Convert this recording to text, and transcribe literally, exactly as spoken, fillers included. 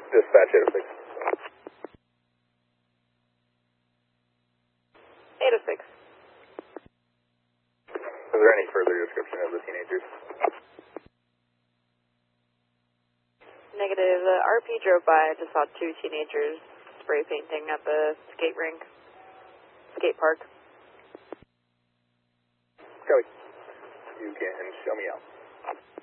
Dispatch eight oh six. eight oh six. Is there any further description of the teenagers? Negative. The R P drove by. I just saw two teenagers spray painting at the skate rink, skate park. Kelly, you can show me out.